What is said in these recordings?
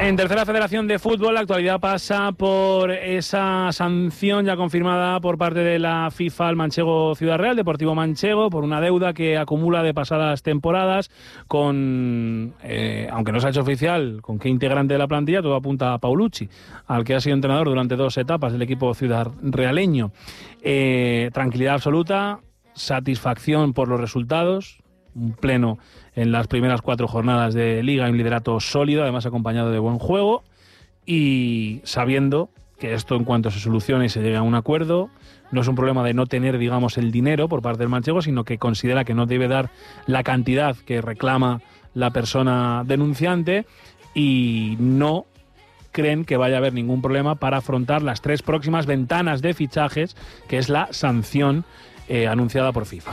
En tercera federación de fútbol, la actualidad pasa por esa sanción ya confirmada por parte de la FIFA al Manchego Ciudad Real, Deportivo Manchego, por una deuda que acumula de pasadas temporadas con, aunque no se ha hecho oficial, con qué integrante de la plantilla, todo apunta a Paulucci, al que ha sido entrenador durante 2 etapas del equipo ciudad realeño. Tranquilidad absoluta, satisfacción por los resultados, un pleno en las primeras 4 jornadas de Liga, un liderato sólido, además acompañado de buen juego, y sabiendo que esto, en cuanto se solucione y se llegue a un acuerdo, no es un problema de no tener, digamos, el dinero por parte del manchego, sino que considera que no debe dar la cantidad que reclama la persona denunciante, y no creen que vaya a haber ningún problema para afrontar las 3 próximas ventanas de fichajes, que es la sanción anunciada por FIFA.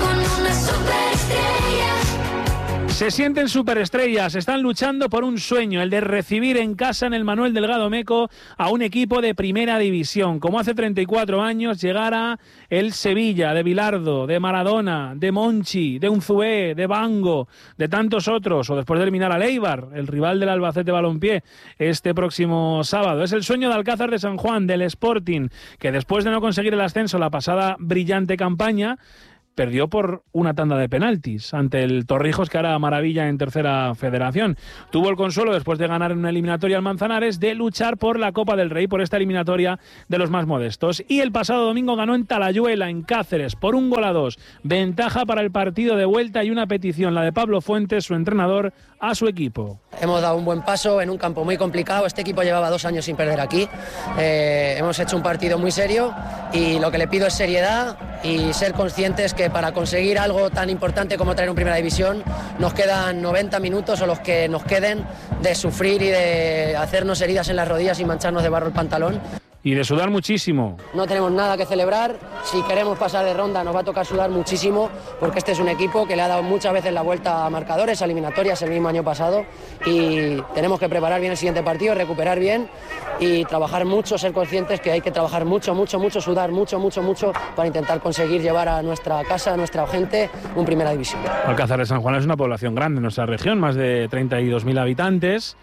Se sienten superestrellas, están luchando por un sueño, el de recibir en casa en el Manuel Delgado Meco a un equipo de primera división. Como hace 34 años llegara el Sevilla, de Bilardo, de Maradona, de Monchi, de Unzué, de Bango, de tantos otros, o después de eliminar al Eibar, el rival del Albacete Balompié, este próximo sábado. Es el sueño de Alcázar de San Juan, del Sporting, que después de no conseguir el ascenso la pasada brillante campaña, perdió por una tanda de penaltis ante el Torrijos, que hará maravilla en tercera federación. Tuvo el consuelo, después de ganar en una eliminatoria al Manzanares, de luchar por la Copa del Rey, por esta eliminatoria de los más modestos. Y el pasado domingo ganó en Talayuela, en Cáceres, por 1-2. Ventaja para el partido de vuelta y una petición, la de Pablo Fuentes, su entrenador, a su equipo. Hemos dado un buen paso en un campo muy complicado. Este equipo llevaba 2 años sin perder aquí. Hemos hecho un partido muy serio y lo que le pido es seriedad y ser conscientes que para conseguir algo tan importante como traer un Primera División nos quedan 90 minutos o los que nos queden de sufrir y de hacernos heridas en las rodillas y mancharnos de barro el pantalón. Y de sudar muchísimo. No tenemos nada que celebrar. Si queremos pasar de ronda nos va a tocar sudar muchísimo, porque este es un equipo que le ha dado muchas veces la vuelta a marcadores, a eliminatorias el mismo año pasado, y tenemos que preparar bien el siguiente partido, recuperar bien y trabajar mucho, ser conscientes que hay que trabajar mucho, sudar mucho para intentar conseguir llevar a nuestra casa, a nuestra gente, un Primera División. Alcázar de San Juan es una población grande en nuestra región, más de 32.000 habitantes,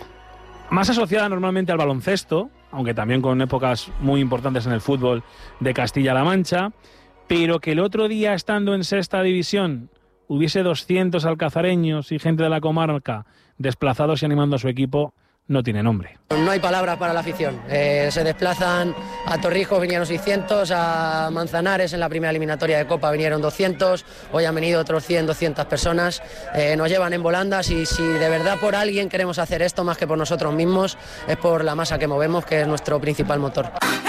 más asociada normalmente al baloncesto, aunque también con épocas muy importantes en el fútbol de Castilla-La Mancha, pero que el otro día, estando en sexta división, hubiese 200 alcazareños y gente de la comarca desplazados y animando a su equipo, no tiene nombre. No hay palabras para la afición. Se desplazan a Torrijos, vinieron 600, a Manzanares en la primera eliminatoria de Copa vinieron 200, hoy han venido otros 100, 200 personas. Nos llevan en volandas y si de verdad por alguien queremos hacer esto más que por nosotros mismos, es por la masa que movemos, que es nuestro principal motor.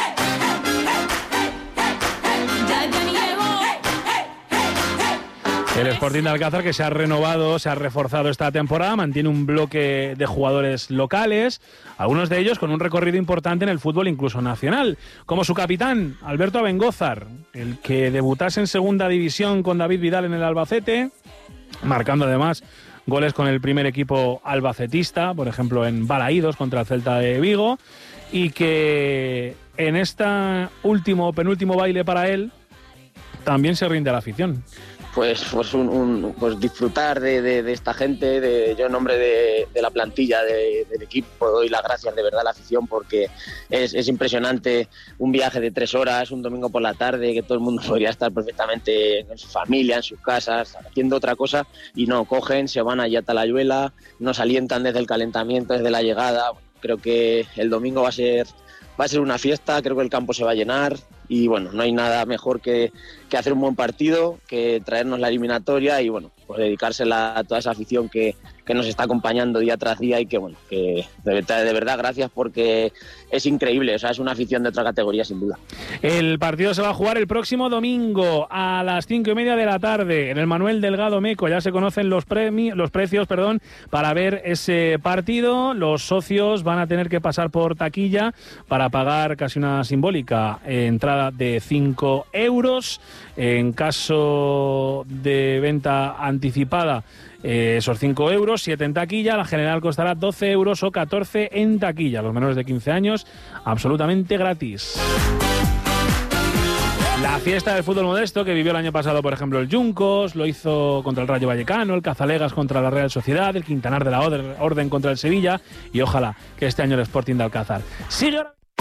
El Sporting de Alcázar, que se ha renovado, se ha reforzado esta temporada, mantiene un bloque de jugadores locales, algunos de ellos con un recorrido importante en el fútbol incluso nacional, como su capitán, Alberto Abengózar, el que debutase en segunda división con David Vidal en el Albacete, marcando además goles con el primer equipo albacetista, por ejemplo en Balaídos contra el Celta de Vigo, y que en este penúltimo baile para él también se rinde a la afición. Pues disfrutar de esta gente, yo en nombre de la plantilla del equipo doy las gracias de verdad a la afición, porque es impresionante un viaje de 3 horas, un domingo por la tarde, que todo el mundo podría estar perfectamente en su familia, en sus casas, haciendo otra cosa, y no, cogen, se van allá a Talayuela, nos alientan desde el calentamiento, desde la llegada. Creo que el domingo va a ser una fiesta, creo que el campo se va a llenar. Y bueno, no hay nada mejor que hacer un buen partido, que traernos la eliminatoria y bueno, pues dedicársela a toda esa afición que nos está acompañando día tras día y que bueno, que de verdad gracias, porque es increíble, o sea, es una afición de otra categoría sin duda. El partido se va a jugar el próximo domingo a las 5:30 de la tarde en el Manuel Delgado Meco. Ya se conocen los precios para ver ese partido. Los socios van a tener que pasar por taquilla para pagar casi una simbólica entrada de 5 euros. En caso de venta anticipada, esos 5 euros, 7 en taquilla. La general costará 12 euros o 14 en taquilla. Los menores de 15 años, absolutamente gratis. La fiesta del fútbol modesto que vivió el año pasado, por ejemplo, el Juncos, lo hizo contra el Rayo Vallecano, el Cazalegas contra la Real Sociedad, el Quintanar de la Orden contra el Sevilla y ojalá que este año el Sporting de Alcázar siga.